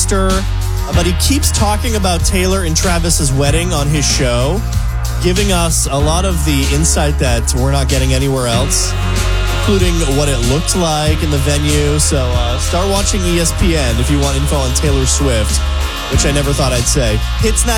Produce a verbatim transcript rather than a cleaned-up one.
sister, but he keeps talking about Taylor and Travis's wedding on his show, giving us a lot of the insight that we're not getting anywhere else, including what it looked like in the venue. So uh, start watching E S P N if you want info on Taylor Swift, which I never thought I'd say. Hits